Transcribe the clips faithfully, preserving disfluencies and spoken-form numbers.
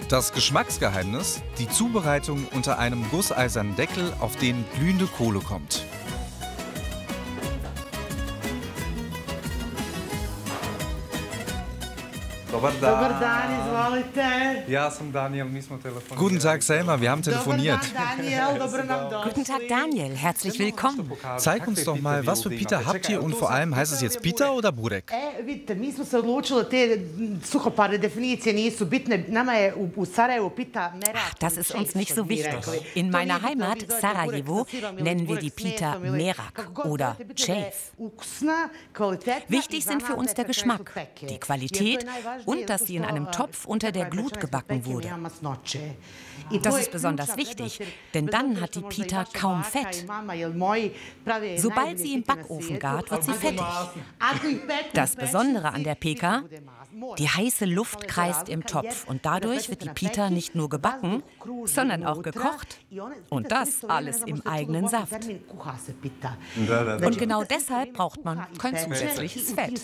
Das Geschmacksgeheimnis? Die Zubereitung unter einem gusseisernen Deckel, auf den glühende Kohle kommt. Guten Tag, Selma, wir haben telefoniert. Guten Tag, Daniel. Herzlich willkommen. Zeig uns doch mal, was für Pita habt ihr und vor allem, heißt es jetzt Pita oder Burek? Das ist uns nicht so wichtig. In meiner Heimat, Sarajevo, nennen wir die Pita Merak oder Cev. Wichtig sind für uns der Geschmack, die Qualität und dass sie in einem Topf unter der Glut gebacken wurde. Das ist besonders wichtig, denn dann hat die Pita kaum Fett. Sobald sie im Backofen gart, wird sie fettig. Das Besondere an der Peka: die heiße Luft kreist im Topf und dadurch wird die Pita nicht nur gebacken, sondern auch gekocht. Und das alles im eigenen Saft. Und genau deshalb braucht man kein zusätzliches Fett.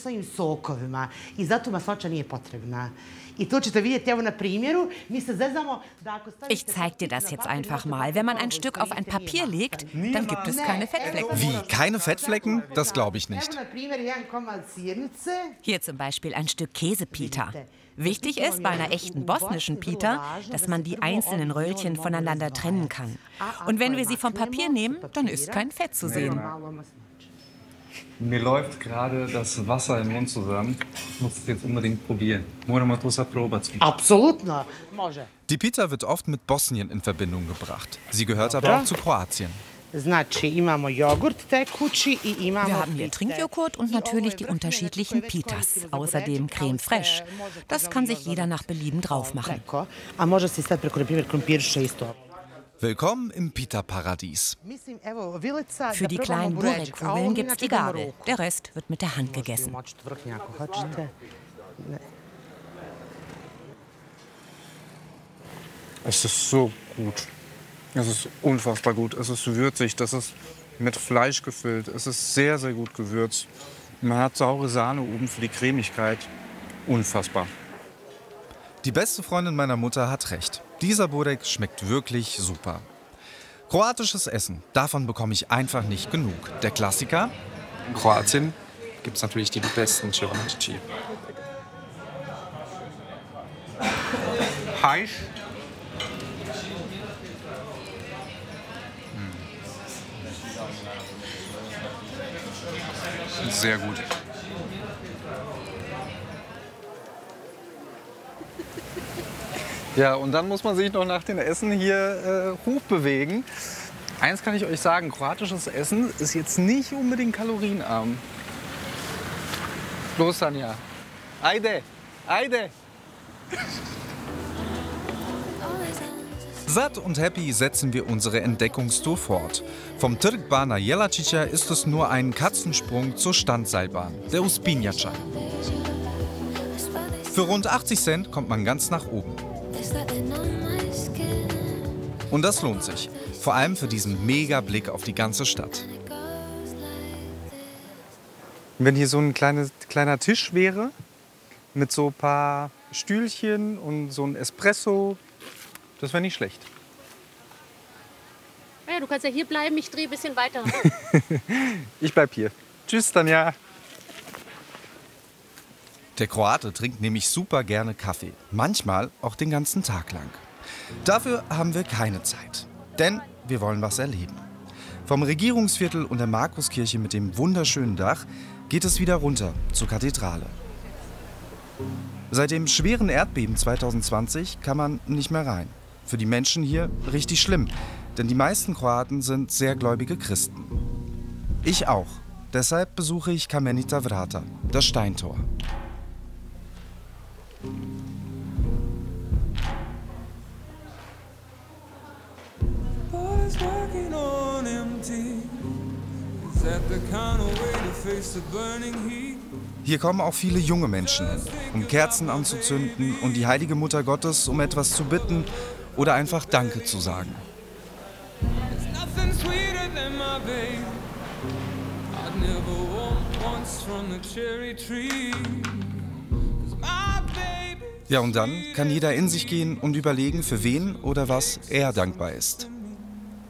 Ich zeige dir das jetzt einfach mal. Wenn man ein Stück auf ein Papier legt, dann gibt es keine Fettflecken. Wie, keine Fettflecken? Das glaube ich nicht. Hier zum Beispiel ein Stück Käsepita. Wichtig ist bei einer echten bosnischen Pita, dass man die einzelnen Röllchen voneinander trennen kann. Und wenn wir sie vom Papier nehmen, dann ist kein Fett zu sehen. Mir läuft gerade das Wasser im Mund zusammen. Ich muss es jetzt unbedingt probieren. Absolut. Die Pita wird oft mit Bosnien in Verbindung gebracht. Sie gehört aber auch zu Kroatien. Wir haben hier Trinkjoghurt und natürlich die unterschiedlichen Pitas. Außerdem Creme fraiche. Das kann sich jeder nach Belieben drauf machen. Willkommen im Pita-Paradies. Für die kleinen Burek-Kugeln gibt es die Gabel. Der Rest wird mit der Hand gegessen. Es ist so gut. Es ist unfassbar gut. Es ist würzig. Das ist mit Fleisch gefüllt. Es ist sehr, sehr gut gewürzt. Man hat saure Sahne oben für die Cremigkeit. Unfassbar. Die beste Freundin meiner Mutter hat recht. Dieser Burek schmeckt wirklich super. Kroatisches Essen, davon bekomme ich einfach nicht genug. Der Klassiker? In Kroatien gibt es natürlich die besten Ceviche. Heiß. Sehr gut. Ja, und dann muss man sich noch nach dem Essen hier äh, hochbewegen. Eins kann ich euch sagen, kroatisches Essen ist jetzt nicht unbedingt kalorienarm. Los, Tanja. Ajde, ajde. Satt und happy setzen wir unsere Entdeckungstour fort. Vom Trg Bana Jelačića ist es nur ein Katzensprung zur Standseilbahn, der Uspinjača. Für rund achtzig Cent kommt man ganz nach oben. Und das lohnt sich, vor allem für diesen mega Blick auf die ganze Stadt. Wenn hier so ein kleines, kleiner Tisch wäre, mit so ein paar Stühlchen und so ein Espresso, das wäre nicht schlecht. Ja, du kannst ja hier bleiben, ich drehe ein bisschen weiter. Ich bleib hier. Tschüss, Tanja. Der Kroate trinkt nämlich super gerne Kaffee, manchmal auch den ganzen Tag lang. Dafür haben wir keine Zeit, denn wir wollen was erleben. Vom Regierungsviertel und der Markuskirche mit dem wunderschönen Dach geht es wieder runter zur Kathedrale. Seit dem schweren Erdbeben zweitausendzwanzig kann man nicht mehr rein. Für die Menschen hier richtig schlimm, denn die meisten Kroaten sind sehr gläubige Christen. Ich auch. Deshalb besuche ich Kamenita Vrata, das Steintor. Hier kommen auch viele junge Menschen hin, um Kerzen anzuzünden und die heilige Mutter Gottes um etwas zu bitten oder einfach Danke zu sagen. Ja, und dann kann jeder in sich gehen und überlegen, für wen oder was er dankbar ist.